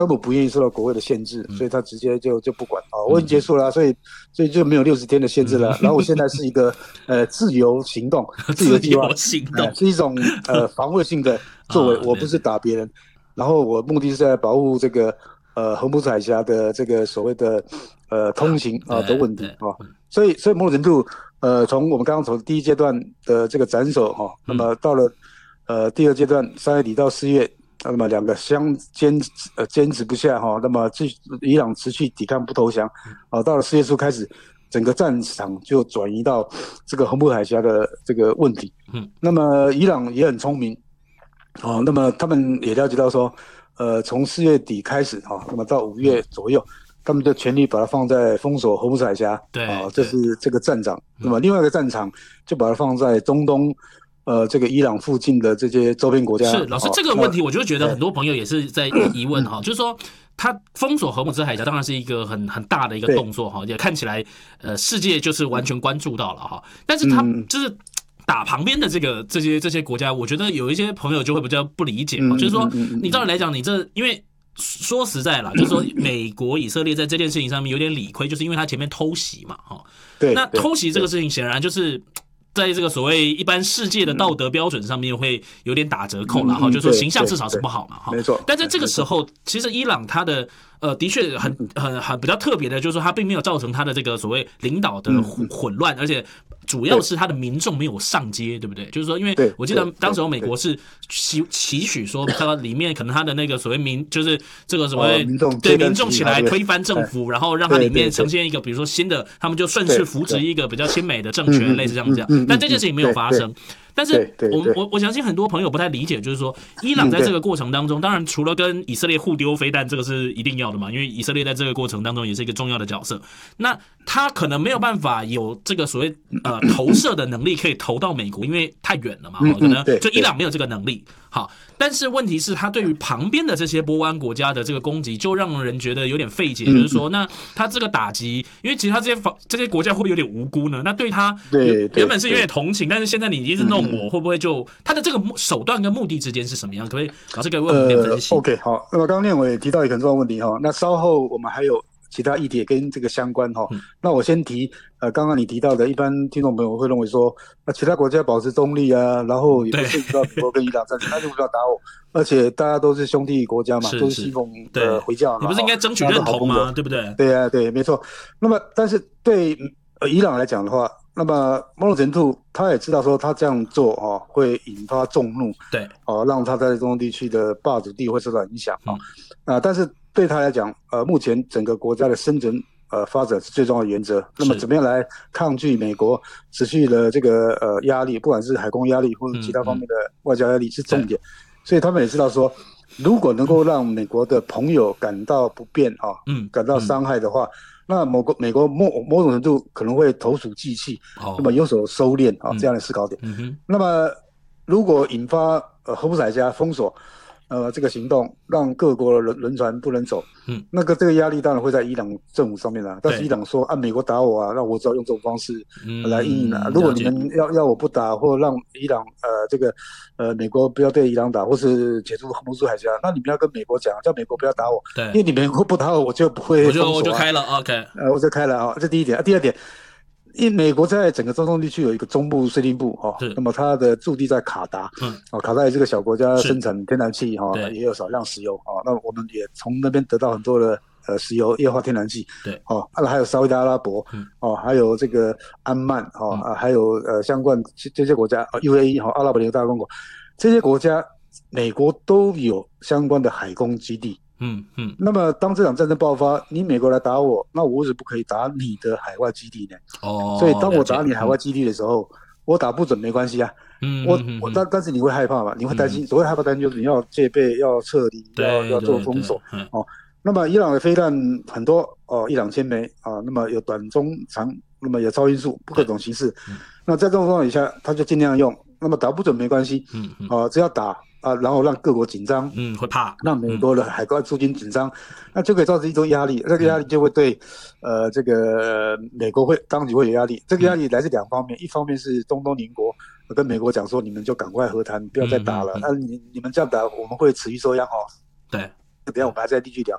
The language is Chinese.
川普不愿意受到国会的限制，所以他直接就不管啊，我已经结束了所以就没有60天的限制了。然后我现在是一个自由行动、自由计划，是一种防卫性的作为，我不是打别人。然后我目的是在保护这个荷姆斯海峡的这个所谓的通行的问题啊。所以某种程度从我们刚刚从第一阶段的这个斩首那么到了第二阶段3月底到4月。那么两个坚持不下那么伊朗持续抵抗不投降到了4月初开始，整个战场就转移到这个荷姆斯海峡的这个问题。那么伊朗也很聪明那么他们也了解到说从4月底开始那么到5月左右，他们就全力把它放在封锁荷姆斯海峡，这是这个战场。那么另外一个战场就把它放在中东。这个伊朗附近的这些周边国家是老师这个问题，我就觉得很多朋友也是在疑问就是说，他封锁荷姆斯海峡当然是一个很大的一个动作也看起来世界就是完全关注到了但是他就是打旁边的这些国家，我觉得有一些朋友就会比较不理解就是说，你照理来讲，你这因为说实在啦，就是说美国以色列在这件事情上面有点理亏，就是因为他前面偷袭嘛对， 那偷袭这个事情显然就是在这个所谓一般世界的道德标准上面会有点打折扣了就是说形象至少是不好嘛没错。 但在这个时候，其实伊朗它的的确很比较特别的，就是说它并没有造成它的这个所谓领导的混乱，而且主要是他的民众没有上街，对不对？就是说，因为我记得当时美国是期许说，它里面可能他的那个所谓就是这个所谓对民众起来推翻政府，然后让它里面呈现一个比如说新的，他们就顺势扶植一个比较亲美的政权，类似这样。但这件事情没有发生。但是我相信很多朋友不太理解，就是说伊朗在这个过程当中，当然除了跟以色列互丢飞弹，这个是一定要的嘛，因为以色列在这个过程当中也是一个重要的角色。那他可能没有办法有这个所谓投射的能力可以投到美国，因为太远了嘛，可能就伊朗没有这个能力。好，但是问题是，他对于旁边的这些波湾国家的这个攻击，就让人觉得有点费解，就是说，那他这个打击，因为其实他这些国家会不会有点无辜呢？那对他原本是有点同情，但是现在你一直弄我，会不会就他的这个手段跟目的之间是什么样？可不可以老师给我们点分析 ？OK， 好，那么刚刚念伟提到一个很重要的问题那稍后我们还有其他议题跟这个相关那我先提刚刚你提到的，一般听众朋友会认为说其他国家保持中立然后也不涉及到美国跟伊朗战争，那就不要打我，而且大家都是兄弟国家嘛，都是信奉回教嘛， 你不是应该争取认同吗？对不对？ 对啊，对，没错。那么但是对伊朗来讲的话，那么某种程度他也知道说他这样做会引发众怒， 对让他在中东地区的霸主地位受到影响但是对他来讲目前整个国家的生存发展是最重要的原则。那么怎么样来抗拒美国持续的这个压力，不管是海空压力或者其他方面的外交压力是重点。所以他们也知道说，如果能够让美国的朋友感到不便感到伤害的话，那美国某种程度可能会投鼠忌器，那么有所收敛这样的思考点。那么如果引发荷姆斯海峡封锁这个行动，让各国的轮船不能走，那个这个压力当然会在伊朗政府上面但是伊朗说美国打我那我只好用这种方式来应如果你们要我不打，或让伊朗这个美国不要对伊朗打，或是解除荷姆斯海峡，那你们要跟美国讲，叫美国不要打我，因为你们不打我就不会封锁我就开了 OK， 我就开了这第一点。第二点，因为美国在整个中东地区有一个中部司令部那么它的驻地在卡达，卡达也是个小国家，生产天然气也有少量石油那我们也从那边得到很多的石油、液化天然气，还有沙特阿拉伯还有这个安曼还有相关这些国家UAE 阿拉伯联合大公国，这些国家美国都有相关的海空基地。那么当这场战争爆发，你美国来打我，那我为什么不可以打你的海外基地呢？所以当我打你海外基地的时候，我打不准没关系啊。但是你会害怕嘛？你会担心，所谓害怕担心就是你要戒备、要撤离、要做封锁那么伊朗的飞弹很多1-2000枚那么有短、中、长，那么有超音速，各种形式。那在这种状况下，他就尽量用。那么打不准没关系，只要打。然后让各国紧张， 会怕， 让美国的海关驻军紧张，那就可以造成一种压力，这个压力就会对这个美国当局会有压力。这个压力来自两方面，一方面是中东邻国跟美国讲说，你们就赶快和谈，不要再打了。那你们这样打，我们会持续受压对，等一下我们还在继续聊。